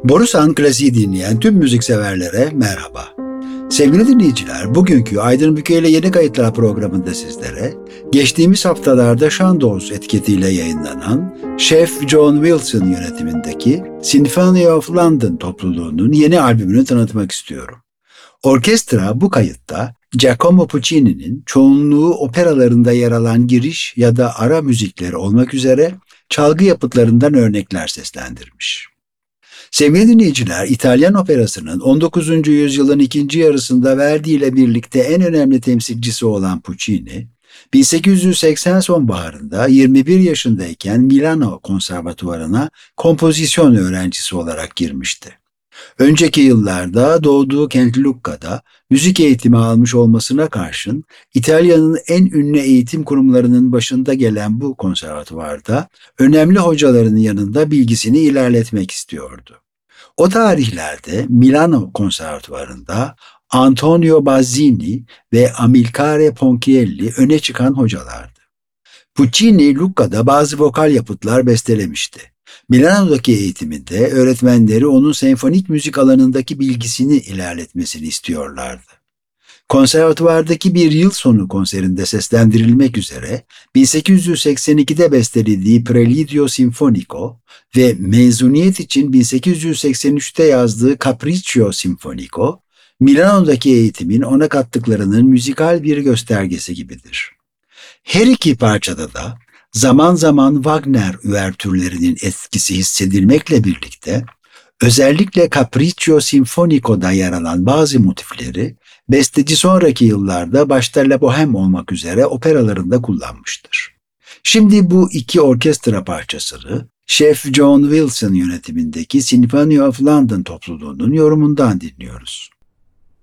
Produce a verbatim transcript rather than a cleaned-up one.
Borusan Klasiği dinleyen tüm müzikseverlere merhaba. Sevgili dinleyiciler, bugünkü Aydın Büke ile Yeni Kayıtlar programında sizlere geçtiğimiz haftalarda Chandos etiketiyle yayınlanan Chef John Wilson yönetimindeki Symphony of London topluluğunun yeni albümünü tanıtmak istiyorum. Orkestra bu kayıtta Giacomo Puccini'nin çoğunluğu operalarında yer alan giriş ya da ara müzikleri olmak üzere çalgı yapıtlarından örnekler seslendirmiş. Sevgili dinleyiciler, İtalyan operasının on dokuzuncu yüzyılın ikinci yarısında Verdi ile birlikte en önemli temsilcisi olan Puccini, bin sekiz yüz seksen sonbaharında yirmi bir yaşındayken Milano Konservatuvarı'na kompozisyon öğrencisi olarak girmişti. Önceki yıllarda doğduğu kent Lucca'da müzik eğitimi almış olmasına karşın İtalya'nın en ünlü eğitim kurumlarının başında gelen bu konservatuvarda önemli hocaların yanında bilgisini ilerletmek istiyordu. O tarihlerde Milano Konservatuvarı'nda Antonio Bazzini ve Amilcare Ponchielli öne çıkan hocalardı. Puccini, Lucca'da bazı vokal yapıtlar bestelemişti. Milano'daki eğitiminde öğretmenleri onun senfonik müzik alanındaki bilgisini ilerletmesini istiyorlardı. Konservatuvardaki bir yıl sonu konserinde seslendirilmek üzere bin sekiz yüz seksen ikide bestelediği Preludio Sinfonico ve mezuniyet için bin sekiz yüz seksen üçte yazdığı Capriccio Sinfonico, Milano'daki eğitimin ona kattıklarının müzikal bir göstergesi gibidir. Her iki parçada da zaman zaman Wagner üvertürlerinin etkisi hissedilmekle birlikte, özellikle Capriccio Sinfonico'da yer alan bazı motifleri, besteci sonraki yıllarda başta La Bohème olmak üzere operalarında kullanmıştır. Şimdi bu iki orkestra parçasını Chef John Wilson yönetimindeki Symphony of London topluluğunun yorumundan dinliyoruz.